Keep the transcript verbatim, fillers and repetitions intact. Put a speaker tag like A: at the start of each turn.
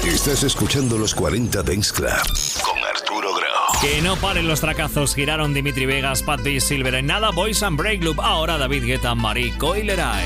A: Estás escuchando los cuarenta Dance Club con Arturo Grau.
B: Que no paren los tracazos. Giraron Dimitri Vegas, Pat B, Silver en nada, Boys and Break Loop. Ahora David Guetta, Marie Coileray.